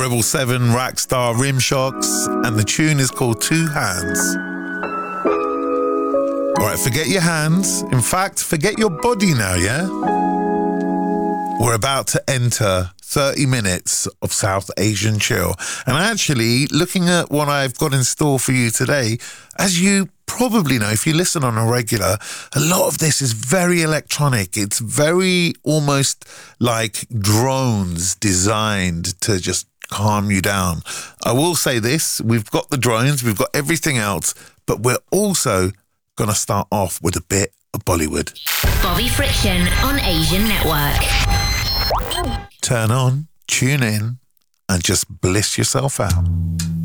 Rebel 7, Rackstar, Rimshocks, and the tune is called Two Hands. All right, forget your hands. In fact, forget your body now, yeah? We're about to enter 30 minutes of South Asian chill. And actually, looking at what I've got in store for you today, as you probably know, if you listen on a regular, a lot of this is very electronic. It's very almost like drones designed to just calm you down. I will say this, we've got the drones, we've got everything else, but we're also going to start off with a bit of Bollywood. Bobby Friction on Asian Network. Turn on, tune in, and just bliss yourself out.